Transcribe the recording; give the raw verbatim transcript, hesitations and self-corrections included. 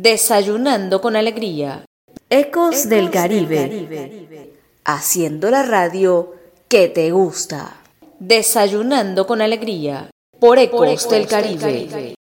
Desayunando con alegría. Ecos del Caribe. Haciendo la radio que te gusta. Desayunando con alegría. Por Ecos del Caribe.